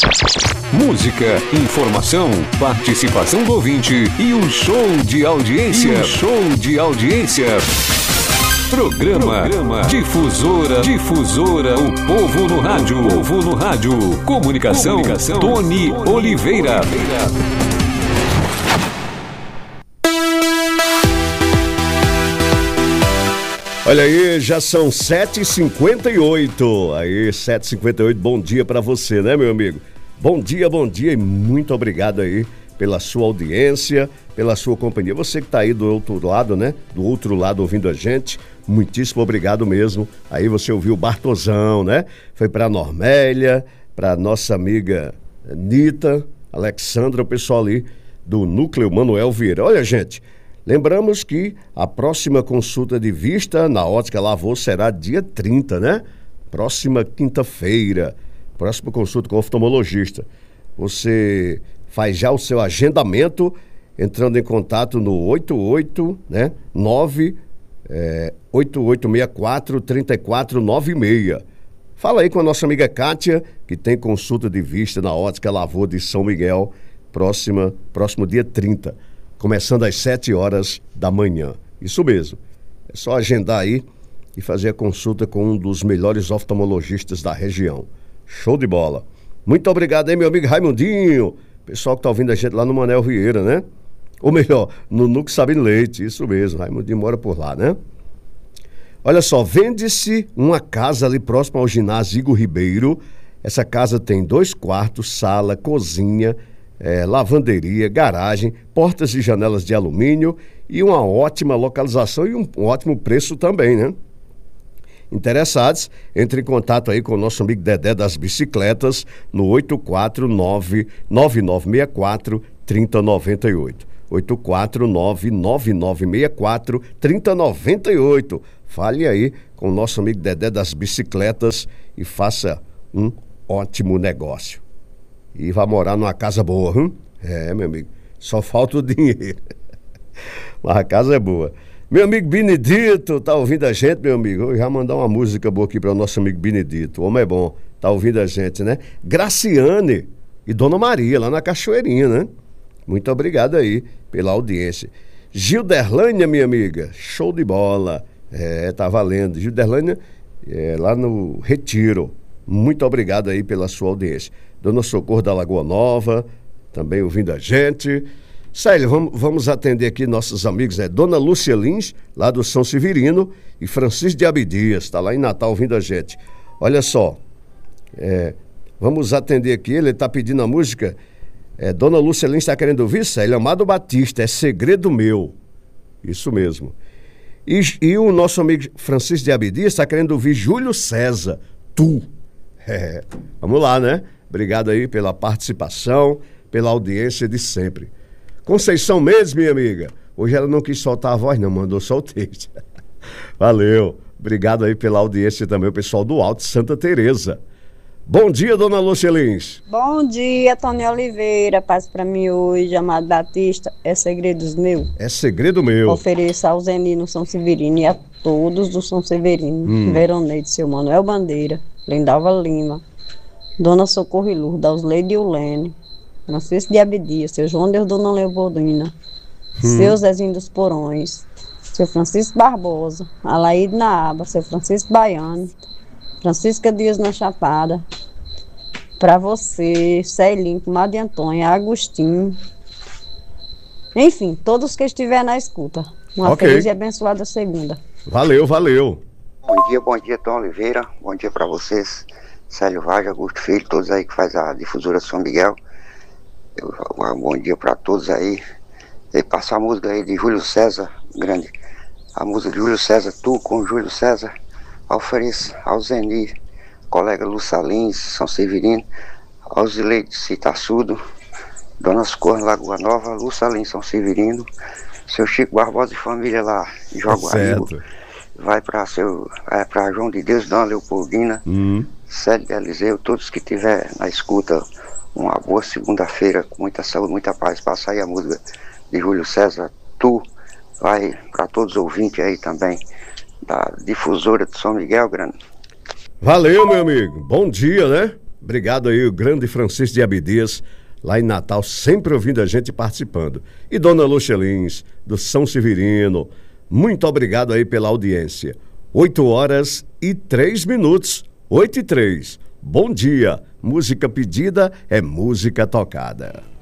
Música, informação, participação do ouvinte e um show de audiência. Programa Difusora, o povo no rádio. Comunicação, Tony Oliveira. Olha aí, já são 7h58. Aí, 7h58, bom dia pra você, né, meu amigo? Bom dia e muito obrigado aí pela sua audiência, pela sua companhia. Você que tá aí do outro lado, né? Do outro lado ouvindo a gente, muitíssimo obrigado mesmo. Aí você ouviu o Bartosão, né? Foi pra Normélia, pra nossa amiga Nita, Alexandra, o pessoal ali do Núcleo Manuel Vieira. Olha, gente, lembramos que a próxima consulta de vista na Ótica Lavô será dia 30, né? Próxima quinta-feira. Próxima consulta com o oftalmologista. Você faz já o seu agendamento entrando em contato no 8864-3496. Fala aí com a nossa amiga Kátia, que tem consulta de vista na Ótica Lavô de São Miguel, próximo dia 30. Começando às 7 horas da manhã. Isso mesmo. É só agendar aí e fazer a consulta com um dos melhores oftalmologistas da região. Show de bola. Muito obrigado aí, meu amigo Raimundinho. Pessoal que tá ouvindo a gente lá no Manuel Vieira, né? Ou melhor, no Núcleo Sabino Leite. Isso mesmo, Raimundinho mora por lá, né? Olha só, vende-se uma casa ali próximo ao ginásio Igor Ribeiro. Essa casa tem 2 quartos, sala, cozinha, lavanderia, garagem, portas e janelas de alumínio e uma ótima localização e um ótimo preço também, né? Interessados, entre em contato aí com o nosso amigo Dedé das Bicicletas no 849-9964-3098. 849-9964-3098. Fale aí com o nosso amigo Dedé das Bicicletas e faça um ótimo negócio. E vai morar numa casa boa, hein? Meu amigo, só falta o dinheiro. Mas a casa é boa. Meu amigo Benedito, tá ouvindo a gente, meu amigo? Eu já mandar uma música boa aqui para o nosso amigo Benedito. O homem é bom, tá ouvindo a gente, né? Graciane e Dona Maria, lá na Cachoeirinha, né? Muito obrigado aí pela audiência. Gilderlânia, minha amiga, show de bola. Tá valendo. Gilderlânia, lá no Retiro. Muito obrigado aí pela sua audiência. Dona Socorro da Lagoa Nova, também ouvindo a gente. Célio, vamos atender aqui nossos amigos, Dona Lúcia Lins, lá do São Severino, e Francisco de Abdias, está lá em Natal ouvindo a gente. Olha só, vamos atender aqui, ele está pedindo a música, Dona Lúcia Lins está querendo ouvir, Célio, Amado Batista, É Segredo Meu, isso mesmo. E o nosso amigo Francisco de Abdias está querendo ouvir Júlio César, Tu. Vamos lá, né? Obrigado aí pela participação, pela audiência de sempre. Conceição Mendes, minha amiga. Hoje ela não quis soltar a voz, não, mandou só o texto. Valeu. Obrigado aí pela audiência também, o pessoal do Alto Santa Teresa. Bom dia, Dona Lúcia Lins. Bom dia, Tony Oliveira. Paz pra mim hoje, Amado Batista. É segredos meu. É segredo meu. Ofereço ao Zeni no São Severino e a todos do São Severino. Veroneide, seu Manuel Bandeira, Lindalva Lima, Dona Socorro e Lourdes, Ausleide e Ulene, Francisco de Abdias, seu João Deus, Dona Leopoldina, seu Zezinho dos Porões, seu Francisco Barbosa, Alaíde na Aba, seu Francisco Baiano, Francisca Dias na Chapada, para você, Celinho, Comadre Antônia, Agostinho, enfim, todos que estiver na escuta. Uma feliz e abençoada segunda. Valeu. Bom dia, Tom Oliveira, bom dia para vocês, Célio Vaz, Augusto Filho, todos aí que faz a difusora São Miguel. Bom dia para todos aí. E passar a música aí de Júlio César, grande. A música de Júlio César, Tu com Júlio César. Ofereço ao Zeni, colega Lúcia Lins, São Severino, aos Zileide Citaçudo, Dona Socorro, Lagoa Nova, Lúcia Lins, São Severino, seu Chico Barbosa e família lá em Jaguaribe. Vai para João de Deus, Dona Leopoldina, Célio de Eliseu, todos que tiver na escuta. Uma boa segunda-feira, com muita saúde, muita paz. Passa aí a música de Júlio César, Tu. Vai para todos os ouvintes aí também, da difusora de São Miguel, grande. Valeu, meu amigo. Bom dia, né? Obrigado aí, o grande Francisco de Abdias, lá em Natal, sempre ouvindo a gente participando. E Dona Lúcia Lins, do São Severino, muito obrigado aí pela audiência. 8h03, 8h03. Bom dia, música pedida é música tocada.